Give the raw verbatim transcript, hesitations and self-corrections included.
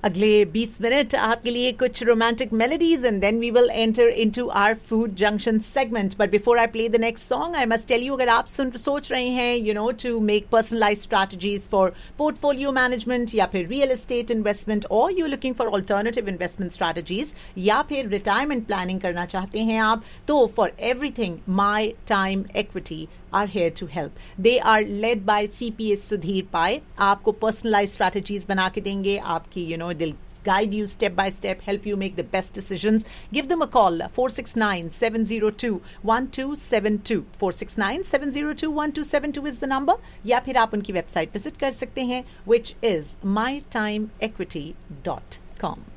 अगले बीस मिनट आपके लिए कुछ romantic melodies and then we will enter into our food junction segment. But before I play the next song I must tell you, अगर आप सुन सोच रहे हैं you know to make personalised strategies for portfolio management या फिर real estate investment, और you looking for alternative investment strategies, या फिर रिटायरमेंट प्लानिंग करना चाहते हैं आप, तो for everything my time equity are here to help. They are led by C P A Sudhir Pai. आपको personalized strategies बना के देंगे, आपकी you know they'll guide you step by step, help you make the best decisions. Give them a call, four six nine, seven zero two, one two seven two. four six nine, seven zero two, one two seven two is the number. या फिर आप उनकी website visit कर सकते हैं, which is my time equity dot com.